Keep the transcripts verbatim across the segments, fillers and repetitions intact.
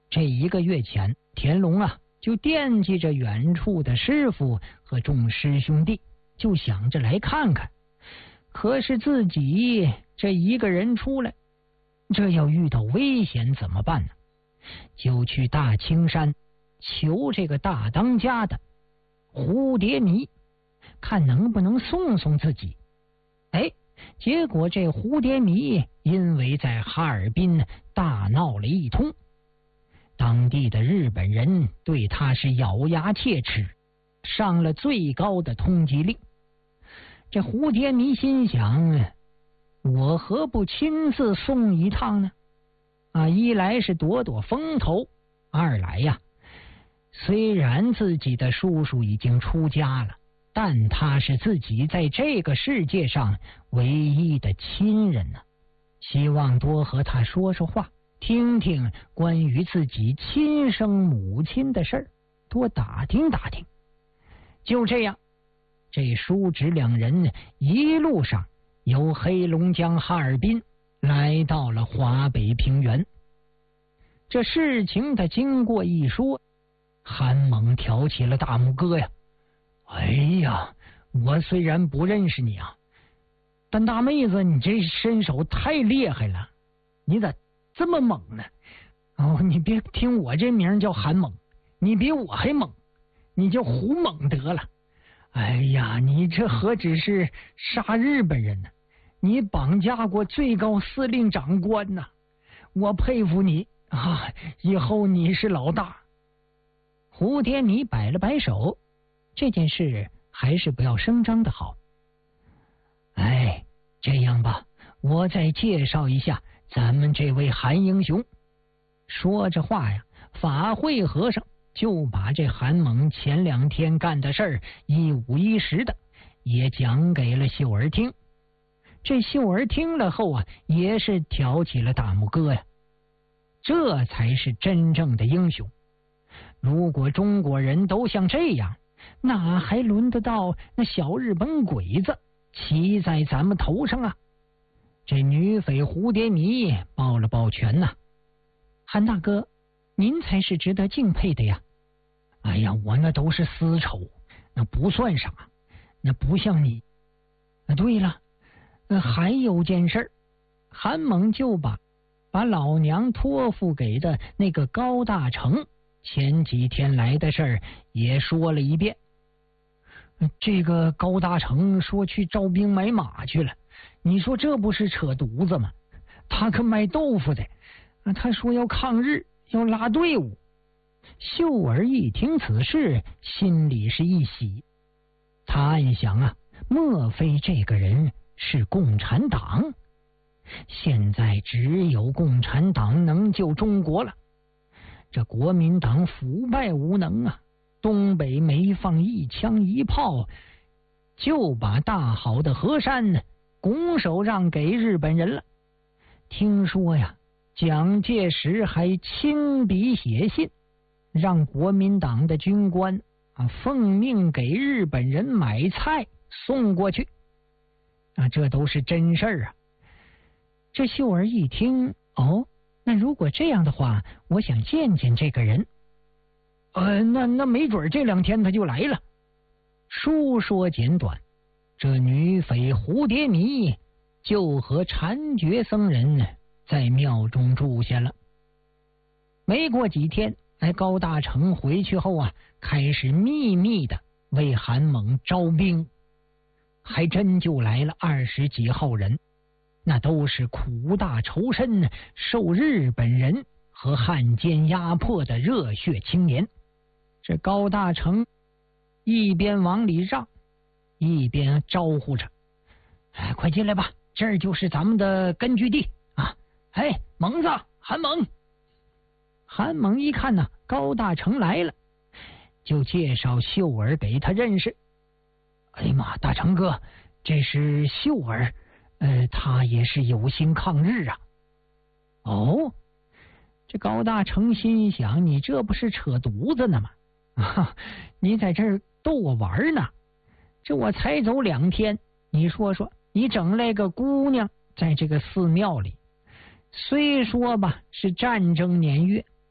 这一个月前，田龙啊就惦记着远处的师傅和众师兄弟，就想着来看看。可是自己这一个人出来，这要遇到危险怎么办呢？就去大青山求这个大当家的蝴蝶迷，看能不能送送自己。哎，结果这蝴蝶迷因为在哈尔滨大闹了一通，当地的日本人对他是咬牙切齿，上了最高的通缉令。这蝴蝶迷心想，我何不亲自送一趟呢？啊，一来是躲躲风头，二来呀，虽然自己的叔叔已经出家了，但他是自己在这个世界上唯一的亲人呢，希望多和他说说话，听听关于自己亲生母亲的事儿，多打听打听。就这样，这叔侄两人一路上由黑龙江哈尔滨来到了华北平原。这事情的经过一说，韩猛挑起了大拇哥呀！哎呀，我虽然不认识你啊，但大妹子你这身手太厉害了，你咋这么猛呢？哦，你别听我这名叫韩猛，你比我还猛，你叫胡猛得了。哎呀，你这何止是杀日本人呢，你绑架过最高司令长官呢，我佩服你啊！以后你是老大。蝴蝶迷摆了摆手，这件事还是不要声张的好。哎，这样吧，我再介绍一下咱们这位韩英雄。说着话呀，法会和尚就把这韩猛前两天干的事儿一五一十的也讲给了秀儿听。这秀儿听了后啊，也是挑起了大拇哥呀，这才是真正的英雄。如果中国人都像这样，哪还轮得到那小日本鬼子骑在咱们头上啊？这女匪蝴蝶迷抱了抱拳呐、啊，韩大哥，您才是值得敬佩的呀。哎呀，我那都是私仇，那不算啥，那不像你。啊，对了，还有件事，韩猛就把把老娘托付给的那个高大成前几天来的事儿也说了一遍。这个高大成说去招兵买马去了，你说这不是扯犊子吗？他可卖豆腐的，他说要抗日，要拉队伍。秀儿一听此事，心里是一喜，他暗想啊，莫非这个人是共产党？现在只有共产党能救中国了。这国民党腐败无能啊，东北没放一枪一炮，就把大好的河山拱手让给日本人了。听说呀，蒋介石还亲笔写信，让国民党的军官啊奉命给日本人买菜送过去。啊，这都是真事儿啊。这秀儿一听，哦，那如果这样的话，我想见见这个人。呃，那那没准这两天他就来了。书说简短，这女匪蝴蝶迷就和禅觉僧人在庙中住下了。没过几天，哎，高大成回去后啊，开始秘密的为韩猛招兵，还真就来了二十几号人，那都是苦大仇深、受日本人和汉奸压迫的热血青年。这高大成一边往里让，一边招呼着：“哎，快进来吧，这儿就是咱们的根据地啊！哎，猛子，韩猛。”韩猛一看呢，高大成来了，就介绍秀儿给他认识。哎呀妈，大成哥，这是秀儿，呃，他也是有心抗日啊。哦，这高大成心想，你这不是扯犊子呢吗？啊，你在这儿逗我玩呢？这我才走两天，你说说，你整来个姑娘在这个寺庙里，虽说吧是战争年月，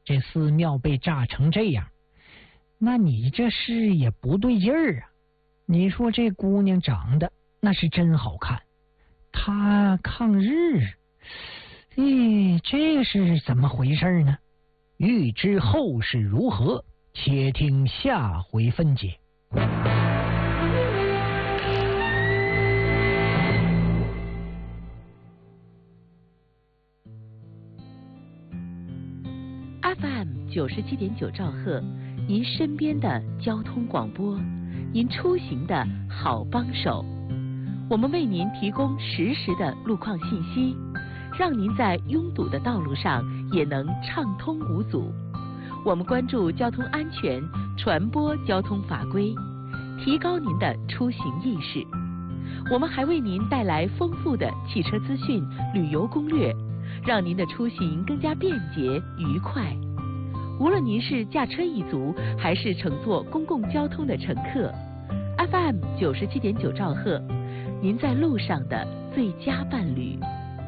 这寺庙被炸成这样，那你这事也不对劲儿啊！你说这姑娘长得那是真好看，她抗日，哎，这是怎么回事呢？欲知后事如何，且听下回分解。 F M 九十七点九兆赫，您身边的交通广播，您出行的好帮手。我们为您提供实时的路况信息，让您在拥堵的道路上也能畅通无阻。我们关注交通安全，传播交通法规，提高您的出行意识。我们还为您带来丰富的汽车资讯、旅游攻略，让您的出行更加便捷愉快。无论您是驾车一族，还是乘坐公共交通的乘客 ，F M 九十七点九兆赫，您在路上的最佳伴侣。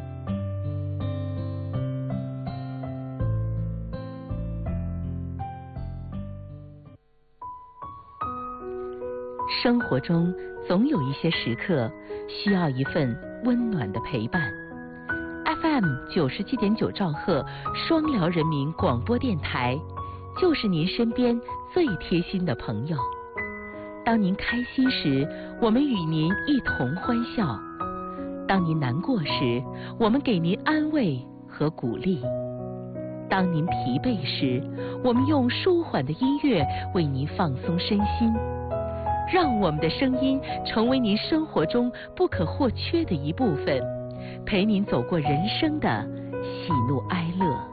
生活中总有一些时刻需要一份温暖的陪伴。F M 九十七点九兆赫双辽人民广播电台，就是您身边最贴心的朋友。当您开心时，我们与您一同欢笑；当您难过时，我们给您安慰和鼓励；当您疲惫时，我们用舒缓的音乐为您放松身心。让我们的声音成为您生活中不可或缺的一部分，陪您走过人生的喜怒哀乐。